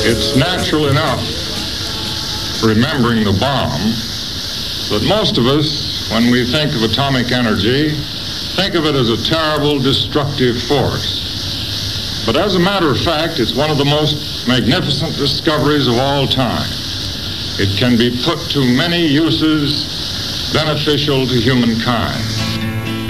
It's natural enough, remembering the bomb, that most of us, when we think of atomic energy, think of it as a terrible, destructive force. But as a matter of fact, it's one of the most magnificent discoveries of all time. It can be put to many uses beneficial to humankind.